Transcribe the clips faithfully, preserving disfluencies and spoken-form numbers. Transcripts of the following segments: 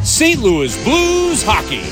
Saint Louis Blues hockey.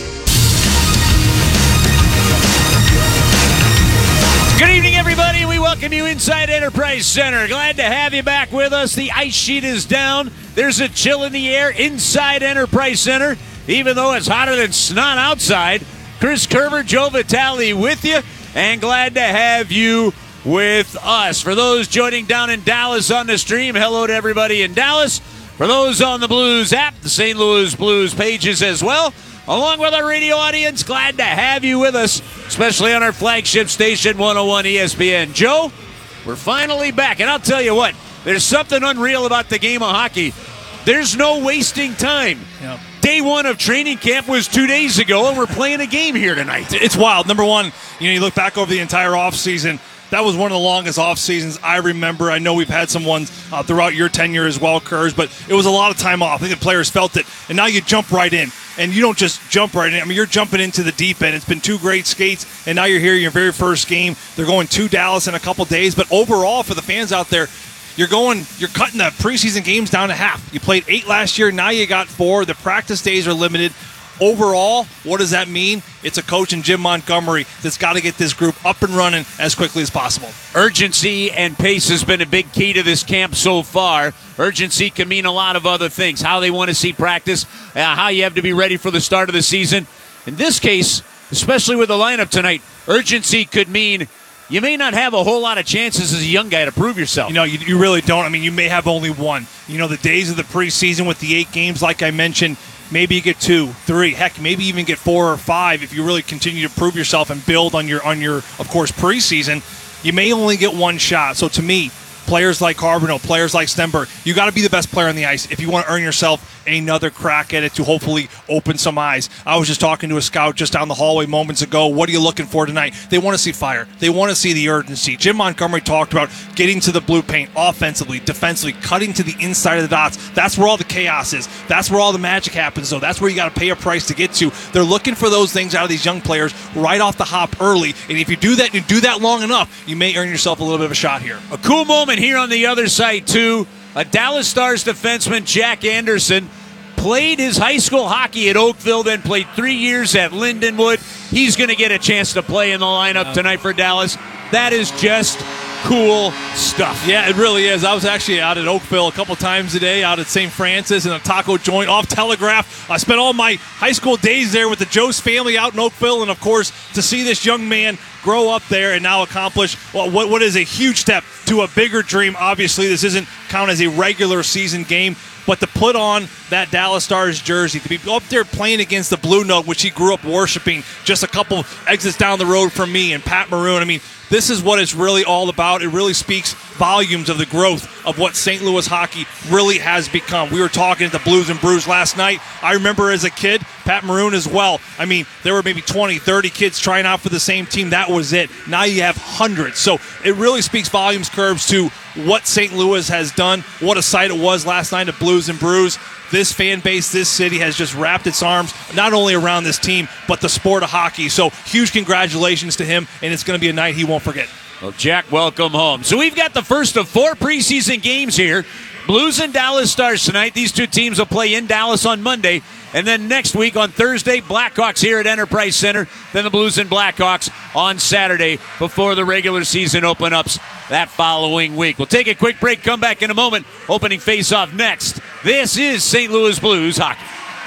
Good evening, everybody. We welcome you inside Enterprise Center. Glad to have you back with us. The ice sheet is down. There's a chill in the air inside Enterprise Center, even though it's hotter than snot outside. Chris Kerber, Joe Vitale with you, and glad to have you with us. For those joining down in Dallas on the stream, hello to everybody in Dallas. For those on the Blues app, the Saint Louis Blues pages as well, along with our radio audience, glad to have you with us, especially on our flagship station, one oh one E S P N. Joe, we're finally back, and I'll tell you what, there's something unreal about the game of hockey. There's no wasting time. Yep. Day one of training camp was two days ago, and we're playing a game here tonight. It's wild. Number one, you know, you look back over the entire offseason, that was one of the longest off seasons I remember. I know we've had some ones uh, throughout your tenure as well, Kurz, but it was a lot of time off. I think the players felt it, and now you jump right in. And you don't just jump right in. I mean, you're jumping into the deep end. It's been two great skates, and now you're here in your very first game. They're going to Dallas in a couple days, but overall, for the fans out there, You're going, you're cutting the preseason games down to half. You played eight last year, now you got four. The practice days are limited. Overall, what does that mean? It's a coach in Jim Montgomery that's got to get this group up and running as quickly as possible. Urgency and pace has been a big key to this camp so far. Urgency can mean a lot of other things. How they want to see practice, uh, how you have to be ready for the start of the season. In this case, especially with the lineup tonight, urgency could mean you may not have a whole lot of chances as a young guy to prove yourself. You know, you, you really don't. I mean, you may have only one. You know, the days of the preseason with the eight games, like I mentioned, maybe you get two, three, heck, maybe even get four or five if you really continue to prove yourself and build on your, on your, of course, preseason. You may only get one shot. So to me, players like Carbonell, players like Stenberg, you got to be the best player on the ice if you want to earn yourself another crack at it to hopefully open some eyes. I was just talking to a scout just down the hallway moments ago. What are you looking for tonight? They want to see fire. They want to see the urgency. Jim Montgomery talked about getting to the blue paint offensively, defensively, cutting to the inside of the dots. That's where all the chaos is. That's where all the magic happens, though. That's where you got to pay a price to get to. They're looking for those things out of these young players right off the hop early, and if you do that and you do that long enough, you may earn yourself a little bit of a shot here. A cool moment here on the other side, too. A Dallas Stars defenseman, Jack Anderson, played his high school hockey at Oakville, then played three years at Lindenwood. He's going to get a chance to play in the lineup tonight for Dallas. That is just cool stuff. Yeah, it really is. I was actually out at Oakville a couple times a day, out at Saint Francis in a taco joint off Telegraph. I spent all my high school days there with the Jost family out in Oakville, and of course, to see this young man grow up there and now accomplish well, what, what is a huge step to a bigger dream. Obviously, this isn't count as a regular season game, but to put on that Dallas Stars jersey, to be up there playing against the Blue Note, which he grew up worshiping just a couple exits down the road from me and Pat Maroon. I mean, this is what it's really all about. It really speaks volumes of the growth of what Saint Louis hockey really has become. We were talking at the Blues and Brews last night. I remember as a kid, Pat Maroon as well. I mean, there were maybe twenty, thirty kids trying out for the same team. That was it. Now you have hundreds. So it really speaks volumes, Curbs, to what Saint Louis has done, what a sight it was last night at Blues and Brews. This fan base, this city has just wrapped its arms not only around this team, but the sport of hockey. So huge congratulations to him, and it's going to be a night he won't forget. Well, Jack, welcome home. So we've got the first of four preseason games here. Blues and Dallas Stars tonight. These two teams will play in Dallas on Monday. And then next week on Thursday, Blackhawks here at Enterprise Center. Then the Blues and Blackhawks on Saturday before the regular season open ups that following week. We'll take a quick break, come back in a moment. Opening face-off next. This is Saint Louis Blues hockey.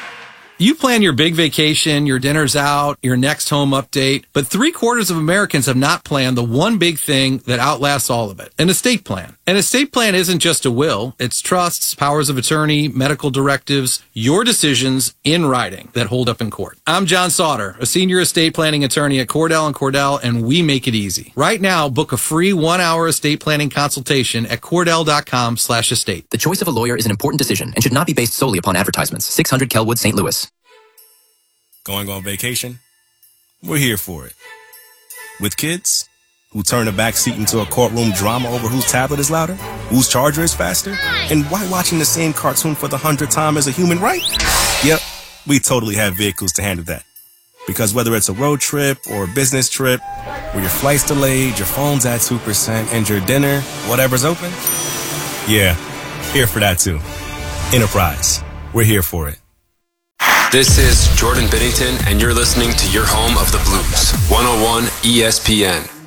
You plan your big vacation, your dinners out, your next home update, but three quarters of Americans have not planned the one big thing that outlasts all of it, an estate plan. An estate plan isn't just a will, it's trusts, powers of attorney, medical directives, your decisions in writing that hold up in court. I'm John Sauter, a senior estate planning attorney at Cordell and Cordell, and we make it easy. Right now, book a free one-hour estate planning consultation at cordell.com slash estate. The choice of a lawyer is an important decision and should not be based solely upon advertisements. six hundred Kelwood, Saint Louis. Going on vacation? We're here for it. With kids who turn the back seat into a courtroom drama over whose tablet is louder, whose charger is faster, and why watching the same cartoon for the hundredth time is a human right? Yep, we totally have vehicles to handle that. Because whether it's a road trip or a business trip, where your flight's delayed, your phone's at two percent, and your dinner, whatever's open, yeah, here for that too. Enterprise, we're here for it. This is Jordan Bennington, and you're listening to your home of the blues, one oh one E S P N.